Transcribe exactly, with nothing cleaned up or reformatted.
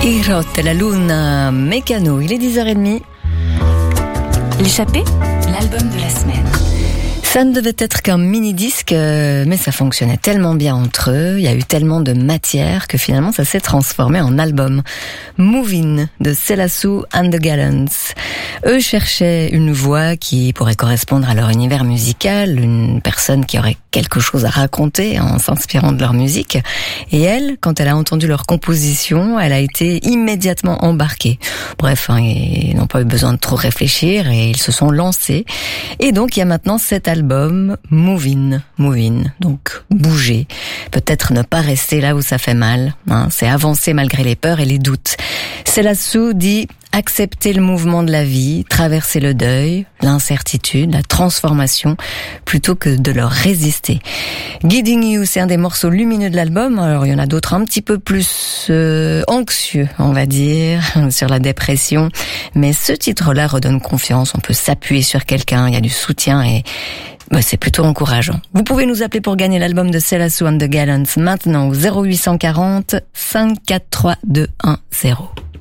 Irotte, la luna, Mécano, il est dix heures trente. L'échappée, l'album de la semaine. Ça ne devait être qu'un mini-disque, mais ça fonctionnait tellement bien entre eux, il y a eu tellement de matière que finalement ça s'est transformé en album. Movin' de Selassou and the Gallants. Eux cherchaient une voix qui pourrait correspondre à leur univers musical, une personne qui aurait quelque chose à raconter en s'inspirant de leur musique. Et elle, quand elle a entendu leur composition, elle a été immédiatement embarquée. Bref, hein, ils n'ont pas eu besoin de trop réfléchir et ils se sont lancés. Et donc il y a maintenant cet album. Album Movin', Movin', donc bouger, peut-être ne pas rester là où ça fait mal, hein, c'est avancer malgré les peurs et les doutes. Selassou dit accepter le mouvement de la vie, traverser le deuil, l'incertitude, la transformation, plutôt que de leur résister. Guiding You, c'est un des morceaux lumineux de l'album. Alors il y en a d'autres un petit peu plus euh, anxieux, on va dire, sur la dépression. Mais ce titre-là redonne confiance, on peut s'appuyer sur quelqu'un, il y a du soutien et bah, c'est plutôt encourageant. Vous pouvez nous appeler pour gagner l'album de Selassou and the Gallants maintenant au zéro huit cent quarante, cinq quatre trois deux un zéro.